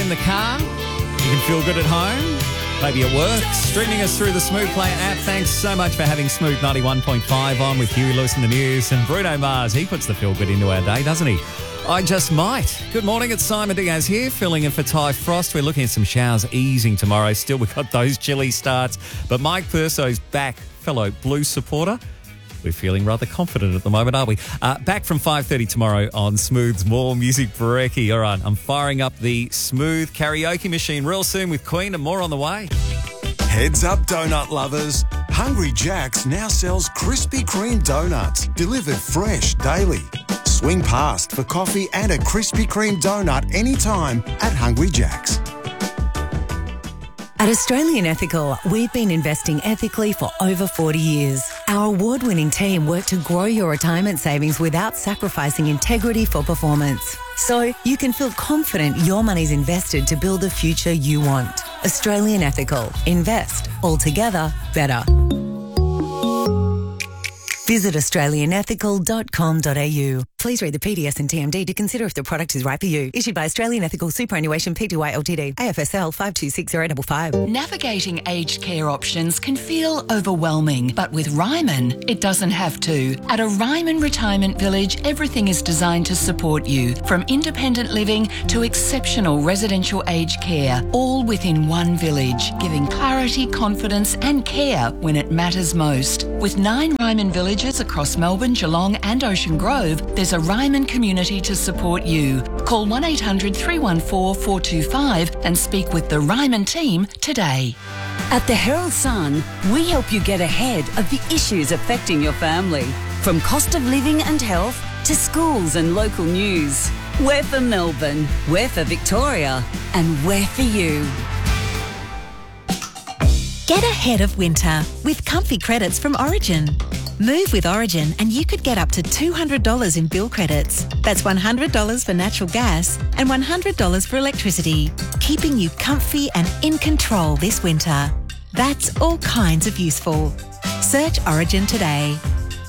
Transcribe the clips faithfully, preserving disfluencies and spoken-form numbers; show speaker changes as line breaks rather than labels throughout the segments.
in the car. You can feel good at home, maybe at work. Streaming us through the Smooth Player app. Thanks so much for having Smooth ninety-one point five on with Huey Lewis in the news. And Bruno Mars, he puts the feel good into our day, doesn't he? I just might. Good morning, it's Simon Diaz here, filling in for Ty Frost. We're looking at some showers easing tomorrow. Still, we've got those chilly starts. But Mike Purso's back, fellow Blues supporter. We're feeling rather confident at the moment, aren't we? Uh, back from five thirty tomorrow on Smooth's More Music Brekkie. All right, I'm firing up the Smooth karaoke machine real soon with Queen and more on the way.
Heads up, donut lovers. Hungry Jack's now sells Krispy Kreme donuts, delivered fresh daily. Swing past for coffee and a Krispy Kreme donut anytime at Hungry Jack's.
At Australian Ethical, we've been investing ethically for over forty years. Our award-winning team work to grow your retirement savings without sacrificing integrity for performance. So you can feel confident your money's invested to build the future you want. Australian Ethical. Invest. Altogether better. Visit australian ethical dot com dot a u. Please read the P D S and T M D to consider if the product is right for you. Issued by Australian Ethical Superannuation Pty Ltd. A F S L five two six zero five five.
Navigating aged care options can feel overwhelming, but with Ryman, it doesn't have to. At a Ryman Retirement Village, everything is designed to support you, from independent living to exceptional residential aged care, all within one village, giving clarity, confidence and care when it matters most. With nine Ryman villages across Melbourne, Geelong and Ocean Grove, there's a Ryman community to support you. Call one eight hundred three one four four two five and speak with the Ryman team today.
At the Herald Sun, we help you get ahead of the issues affecting your family. From cost of living and health to schools and local news. We're for Melbourne, we're for Victoria, and we're for you.
Get ahead of winter with comfy credits from Origin. Move with Origin and you could get up to two hundred dollars in bill credits. That's one hundred dollars for natural gas and one hundred dollars for electricity, keeping you comfy and in control this winter. That's all kinds of useful. Search Origin today.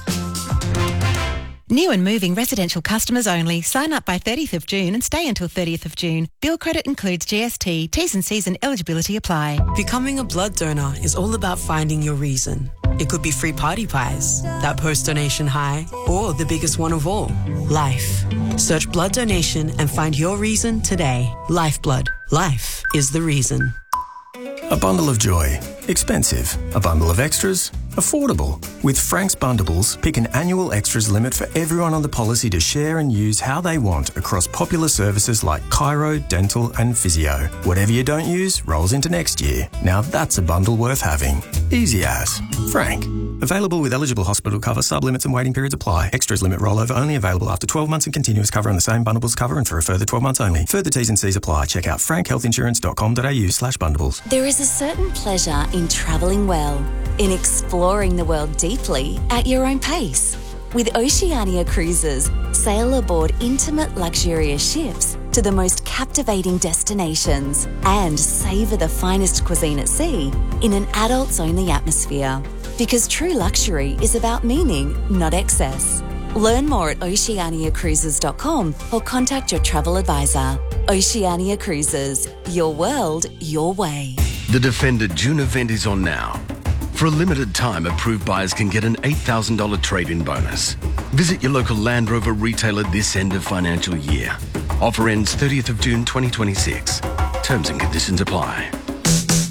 New and moving residential customers only. Sign up by thirtieth of June and stay until thirtieth of June. Bill credit includes G S T. T's and C's and eligibility apply.
Becoming a blood donor is all about finding your reason. It could be free party pies, that post-donation high, or the biggest one of all, life. Search blood donation and find your reason today. Lifeblood. Life is the reason.
A bundle of joy. Expensive. A bundle of extras. Affordable. With Frank's Bundables, pick an annual extras limit for everyone on the policy to share and use how they want across popular services like chiro, dental and physio. Whatever you don't use rolls into next year. Now that's a bundle worth having. Easy as. Frank. Available with eligible hospital cover, sub-limits and waiting periods apply. Extras limit rollover only available after twelve months and continuous cover on the same bundles cover and for a further twelve months only. Further T's and C's apply. Check out frank health insurance dot com dot a u slash bundables.
There is a certain pleasure in travelling well, in exploring the world deeply at your own pace. With Oceania Cruises, sail aboard intimate, luxurious ships to the most captivating destinations and savour the finest cuisine at sea in an adults-only atmosphere. Because true luxury is about meaning, not excess. Learn more at oceania cruises dot com or contact your travel advisor. Oceania Cruises, your world, your way.
The Defender June event is on now. For a limited time, approved buyers can get an eight thousand dollars trade-in bonus. Visit your local Land Rover retailer this end of financial year. Offer ends thirtieth of June twenty twenty-six. Terms and conditions apply.